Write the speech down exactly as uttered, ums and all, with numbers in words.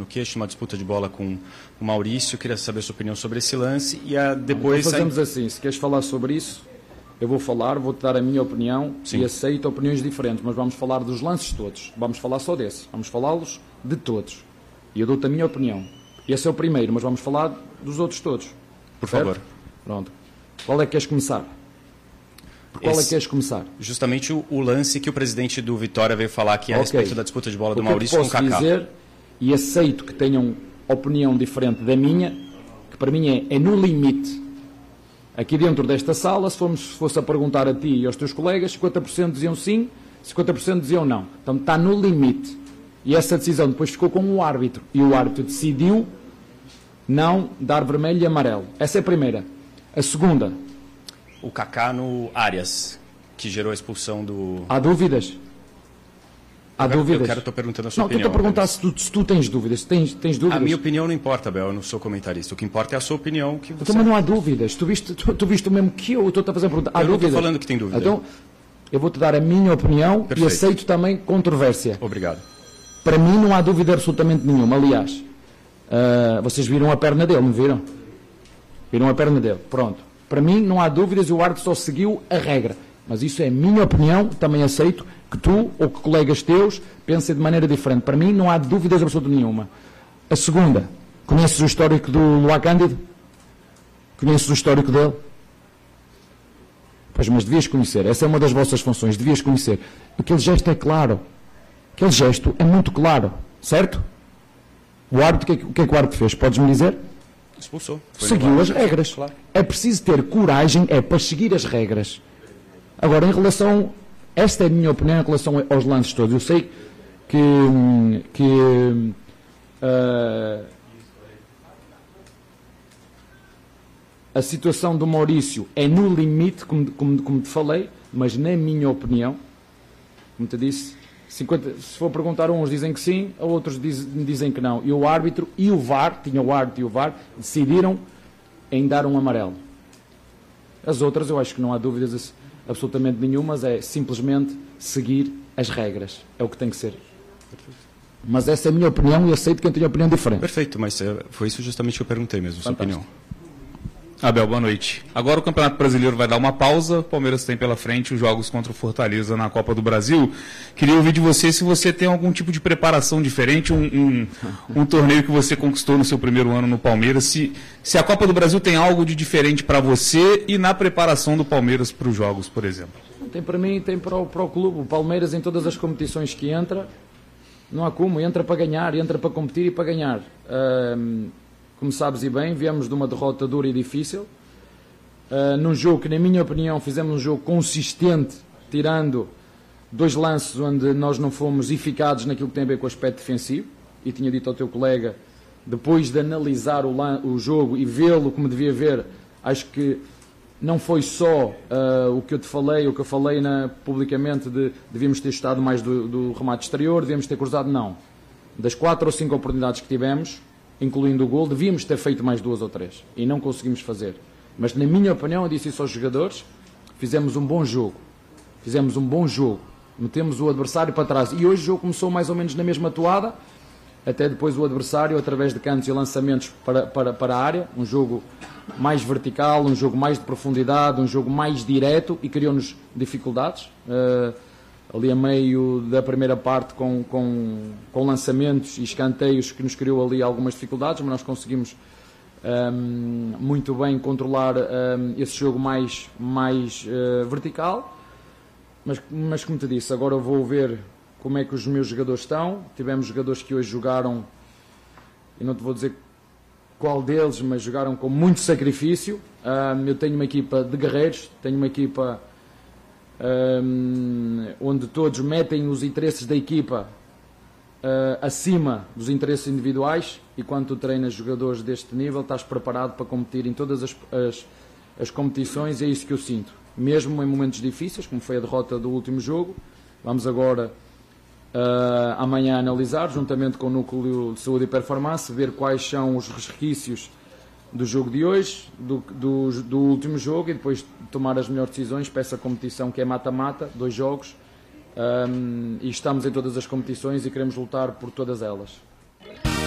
queixo, uma disputa de bola com o Maurício. Eu queria saber a sua opinião sobre esse lance. E a, depois então fazemos assim, se queres falar sobre isso, eu vou falar, vou-te dar a minha opinião. Sim. E aceito opiniões diferentes, mas vamos falar dos lances todos. Vamos falar só desse, vamos falá-los de todos. E eu dou-te a minha opinião. Esse é o primeiro, mas vamos falar dos outros todos. Por certo? favor. Pronto. Qual é que queres começar? Por qual Esse, é que queres começar? Justamente o, o lance que o presidente do Vitória veio falar aqui a okay. respeito da disputa de bola do Maurício com o Kaká. Posso dizer, e aceito que tenham opinião diferente da minha, que para mim é, é no limite. Aqui dentro desta sala, se, formos, se fosse a perguntar a ti e aos teus colegas, cinquenta por cento diziam sim, cinquenta por cento diziam não. Então está no limite. E essa decisão depois ficou com o árbitro. E o árbitro decidiu não dar vermelho e amarelo. Essa é a primeira. A segunda. O Kaká no Arias, que gerou a expulsão do... Há dúvidas? Há eu dúvidas? Eu quero, estou perguntando a sua não, opinião. Não, estou a perguntar se tu, se tu tens dúvidas. Tens, tens dúvidas. A minha opinião não importa, Bel, eu não sou comentarista. O que importa é a sua opinião. Que você... Então, mas não há dúvidas. Tu viste, tu, tu viste o mesmo que eu. Eu estou a fazer a pergunta. Há eu dúvidas? não estou falando que tem dúvida. Então, eu vou-te dar a minha opinião. Perfeito. E aceito também controvérsia. Obrigado. Para mim não há dúvida absolutamente nenhuma. Aliás, uh, vocês viram a perna dele, não viram? Viram a perna dele. Pronto. Para mim não há dúvidas e o árbitro só seguiu a regra. Mas isso é a minha opinião, também aceito que tu ou que colegas teus pensem de maneira diferente. Para mim não há dúvidas absolutamente nenhuma. A segunda, conheces o histórico do Luá Cândido? Conheces o histórico dele? Pois, mas devias conhecer. Essa é uma das vossas funções, devias conhecer. Aquele gesto é claro. Aquele gesto é muito claro, certo? O árbitro, o que é, o que, é que o árbitro fez? Podes-me dizer? Expulsou. Seguiu as regras. Claro. É preciso ter coragem é para seguir as regras. Agora, em relação... Esta é a minha opinião em relação aos lances todos. Eu sei que... que uh, a situação do Maurício é no limite, como, como, como te falei, mas na minha opinião, como te disse, cinquenta, se for perguntar a uns dizem que sim, a outros diz, dizem que não. E o árbitro e o V A R, tinha o árbitro e o V A R, decidiram em dar um amarelo. As outras, eu acho que não há dúvidas absolutamente nenhumas, é simplesmente seguir as regras. É o que tem que ser. Mas essa é a minha opinião e eu aceito que eu tenho opinião diferente. Perfeito, mas foi isso justamente que eu perguntei mesmo, sua opinião. Abel, boa noite. Agora o Campeonato Brasileiro vai dar uma pausa, o Palmeiras tem pela frente os jogos contra o Fortaleza na Copa do Brasil. Queria ouvir de você se você tem algum tipo de preparação diferente, um, um, um torneio que você conquistou no seu primeiro ano no Palmeiras, se, se a Copa do Brasil tem algo de diferente para você e na preparação do Palmeiras para os jogos, por exemplo. Tem para mim, tem para o, para o clube. O Palmeiras, em todas as competições que entra, não há como, entra para ganhar, entra para competir e para ganhar. Um, Como sabes e bem, viemos de uma derrota dura e difícil, uh, num jogo que, na minha opinião, fizemos um jogo consistente, tirando dois lances onde nós não fomos eficazes naquilo que tem a ver com o aspecto defensivo, e tinha dito ao teu colega, depois de analisar o, o jogo e vê-lo como devia ver, acho que não foi só uh, o que eu te falei, o que eu falei na, publicamente, de devíamos ter estado mais do, do remate exterior, devíamos ter cruzado, não. Das quatro ou cinco oportunidades que tivemos, incluindo o gol, devíamos ter feito mais duas ou três e não conseguimos fazer. Mas na minha opinião, eu disse isso aos jogadores, fizemos um bom jogo, fizemos um bom jogo, metemos o adversário para trás e hoje o jogo começou mais ou menos na mesma toada, até depois o adversário, através de cantos e lançamentos para, para, para a área, um jogo mais vertical, um jogo mais de profundidade, um jogo mais direto e criou-nos dificuldades. Uh, ali a meio da primeira parte com, com, com lançamentos e escanteios que nos criou ali algumas dificuldades, mas nós conseguimos um, muito bem controlar um, esse jogo mais, mais uh, vertical, mas, mas como te disse, agora eu vou ver como é que os meus jogadores estão. Tivemos jogadores que hoje jogaram, eu não te vou dizer qual deles, mas jogaram com muito sacrifício. Um, eu tenho uma equipa de guerreiros, tenho uma equipa Um, onde todos metem os interesses da equipa uh, acima dos interesses individuais, e quando tu treinas jogadores deste nível estás preparado para competir em todas as, as, as competições, e é isso que eu sinto, mesmo em momentos difíceis como foi a derrota do último jogo. Vamos agora uh, amanhã analisar, juntamente com o Núcleo de Saúde e Performance, ver quais são os resquícios do jogo de hoje, do, do, do último jogo, e depois tomar as melhores decisões para essa competição que é mata-mata, dois jogos, um, e estamos em todas as competições e queremos lutar por todas elas.